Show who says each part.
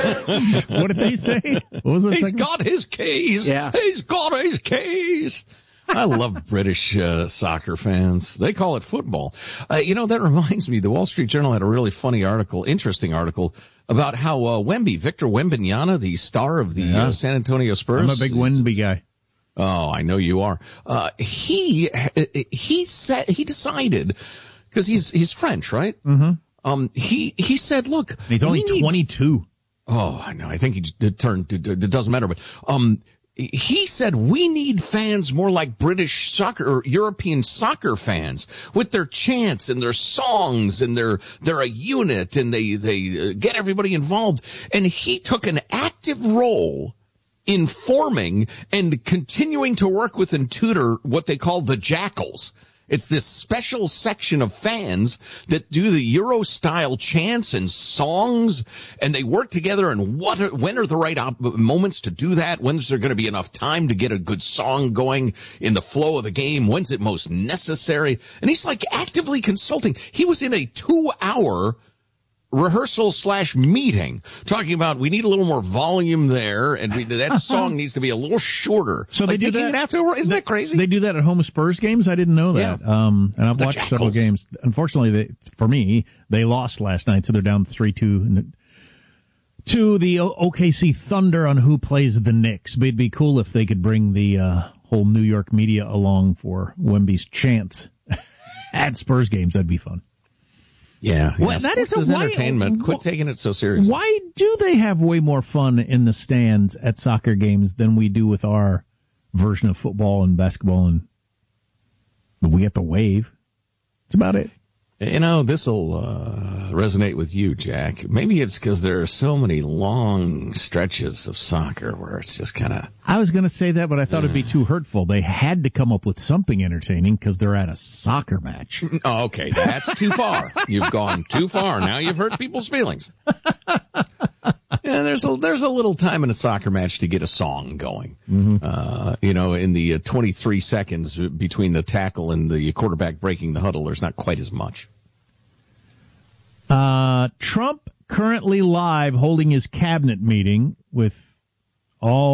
Speaker 1: What did they say? What was the
Speaker 2: He's got his keys.
Speaker 3: Yeah.
Speaker 2: He's got his keys. I love British soccer fans. They call it football. That reminds me, the Wall Street Journal had a really funny article, interesting article, about how Victor Wembanyama, the star of the San Antonio Spurs.
Speaker 1: I'm a big Wemby guy.
Speaker 2: Oh, I know you are. He decided, because he's French, right?
Speaker 1: Mm-hmm.
Speaker 2: He said, look,
Speaker 1: he's only 22.
Speaker 2: Oh, I know. I think he turned. It doesn't matter, but he said we need fans more like British soccer or European soccer fans, with their chants and their songs, and they're a unit, and they get everybody involved. And he took an active role in forming and continuing to work with and tutor what they call the Jackals. It's this special section of fans that do the Euro-style chants and songs, and they work together. And when are the right moments to do that? When's there going to be enough time to get a good song going in the flow of the game? When's it most necessary? And he's like actively consulting. He was in a 2-hour rehearsal/meeting talking about we need a little more volume there, and that song needs to be a little shorter.
Speaker 1: So they do that
Speaker 2: after. Isn't that crazy?
Speaker 1: They do that at home Spurs games. I didn't know that.
Speaker 2: Yeah.
Speaker 1: And I've watched several games. Unfortunately, for me, they lost last night, so they're down 3-2 to the OKC Thunder on who plays the Knicks. But it'd be cool if they could bring the whole New York media along for Wemby's chants at Spurs games. That'd be fun.
Speaker 2: Yeah,
Speaker 1: well, that is
Speaker 2: entertainment. Quit taking it so seriously.
Speaker 1: Why do they have way more fun in the stands at soccer games than we do with our version of football and basketball? And we get the wave. That's about it.
Speaker 2: This will resonate with you, Jack. Maybe it's because there are so many long stretches of soccer where it's just kind of...
Speaker 1: I was going to say that, but I thought it'd be too hurtful. They had to come up with something entertaining because they're at a soccer match.
Speaker 2: Oh, okay, that's too far. You've gone too far. Now you've hurt people's feelings. Yeah, there's a little time in a soccer match to get a song going. Mm-hmm. In the 23 seconds between the tackle and the quarterback breaking the huddle, there's not quite as much.
Speaker 1: Trump currently live holding his cabinet meeting with all